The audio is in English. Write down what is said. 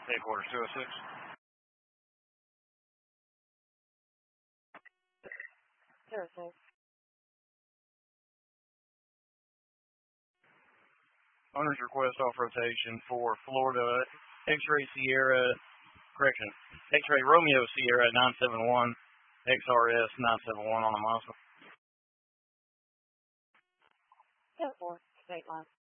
Headquarters 206. Owner's request off rotation for Florida X-Ray Romeo Sierra 971, XRS 971 on a Mazda. 10-4, state line.